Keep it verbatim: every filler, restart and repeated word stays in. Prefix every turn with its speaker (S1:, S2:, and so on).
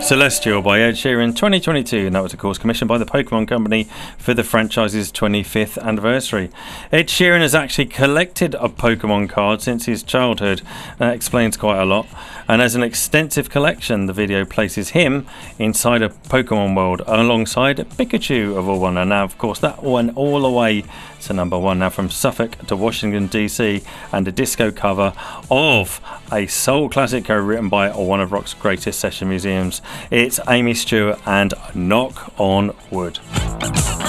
S1: Celestial by Ed Sheeran twenty twenty-two, and that was of course commissioned by the Pokemon Company for the franchise's twenty-fifth anniversary. Ed Sheeran has actually collected a Pokemon card since his childhood. That explains quite a lot. And as an extensive collection, the video places him inside a Pokemon world alongside Pikachu of all one. And now of course that went all the way to number one, now from Suffolk to Washington D C, and a disco cover of a soul classic co-written by one of rock's greatest session museums. It's Amy Stewart and Knock on Wood.